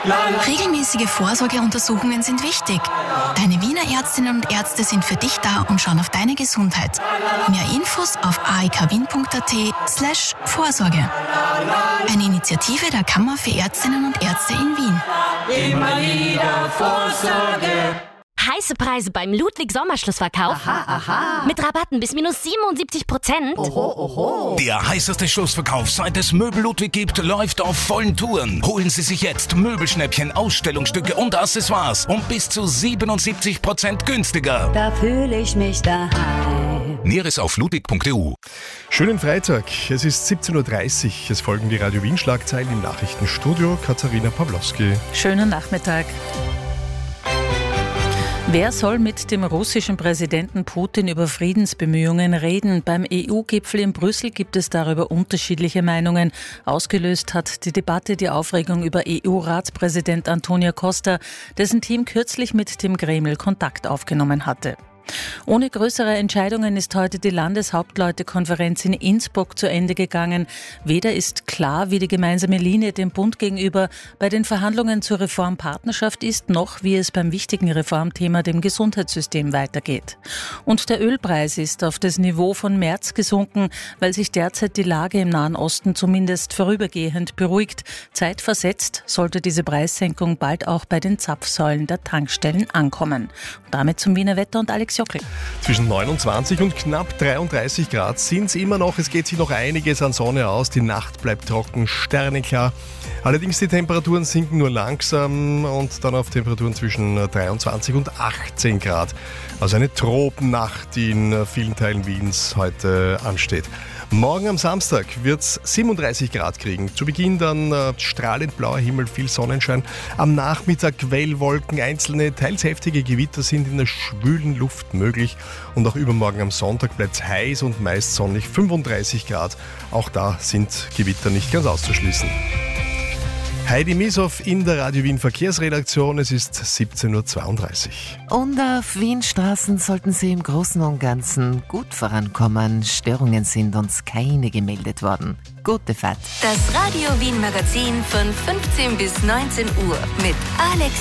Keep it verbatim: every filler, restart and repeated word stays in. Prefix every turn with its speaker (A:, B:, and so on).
A: Regelmäßige Vorsorgeuntersuchungen sind wichtig. Deine Wiener Ärztinnen und Ärzte sind für dich da und schauen auf deine Gesundheit. Mehr Infos auf a e k wien punkt a t slash Vorsorge. Eine Initiative der Kammer für Ärztinnen und Ärzte in Wien.
B: Immer wieder Vorsorge.
C: Heiße Preise beim Ludwig Sommerschlussverkauf.
B: Aha, aha.
C: Mit Rabatten bis minus siebenundsiebzig Prozent.
B: Oho, oho.
D: Der heißeste Schlussverkauf, seit es Möbel Ludwig gibt, läuft auf vollen Touren. Holen Sie sich jetzt Möbelschnäppchen, Ausstellungsstücke und Accessoires um bis zu siebenundsiebzig Prozent günstiger.
E: Da fühle ich mich daheim.
D: Näheres auf ludwig punkt e u.
F: Schönen Freitag, es ist siebzehn Uhr dreißig. Es folgen die Radio Wien Schlagzeilen im Nachrichtenstudio. Katharina Pawlowski.
G: Schönen Nachmittag. Wer soll mit dem russischen Präsidenten Putin über Friedensbemühungen reden? Beim E U-Gipfel in Brüssel gibt es darüber unterschiedliche Meinungen. Ausgelöst hat die Debatte die Aufregung über E U-Ratspräsident Antonio Costa, dessen Team kürzlich mit dem Kreml Kontakt aufgenommen hatte. Ohne größere Entscheidungen ist heute die Landeshauptleutekonferenz in Innsbruck zu Ende gegangen. Weder ist klar, wie die gemeinsame Linie dem Bund gegenüber bei den Verhandlungen zur Reformpartnerschaft ist, noch wie es beim wichtigen Reformthema dem Gesundheitssystem weitergeht. Und der Ölpreis ist auf das Niveau von März gesunken, weil sich derzeit die Lage im Nahen Osten zumindest vorübergehend beruhigt. Zeitversetzt sollte diese Preissenkung bald auch bei den Zapfsäulen der Tankstellen ankommen. Und damit zum Wiener Wetter und Alex Jockel.
F: Zwischen neunundzwanzig und knapp dreiunddreißig Grad sind es immer noch. Es geht sich noch einiges an Sonne aus. Die Nacht bleibt trocken, sterneklar. Allerdings die Temperaturen sinken nur langsam und dann auf Temperaturen zwischen dreiundzwanzig und achtzehn Grad. Also eine Tropennacht, die in vielen Teilen Wiens heute ansteht. Morgen am Samstag wird es siebenunddreißig Grad kriegen. Zu Beginn dann äh, strahlend blauer Himmel, viel Sonnenschein. Am Nachmittag Quellwolken, einzelne, teils heftige Gewitter sind in der schwülen Luft möglich. Und auch übermorgen am Sonntag bleibt es heiß und meist sonnig, fünfunddreißig Grad. Auch da sind Gewitter nicht ganz auszuschließen. Heidi Misow in der Radio Wien Verkehrsredaktion. Es ist siebzehn Uhr zweiunddreißig.
H: Und auf Wienstraßen sollten Sie im Großen und Ganzen gut vorankommen. Störungen sind uns keine gemeldet worden. Gute Fahrt.
I: Das Radio Wien Magazin von fünfzehn bis neunzehn Uhr mit Alex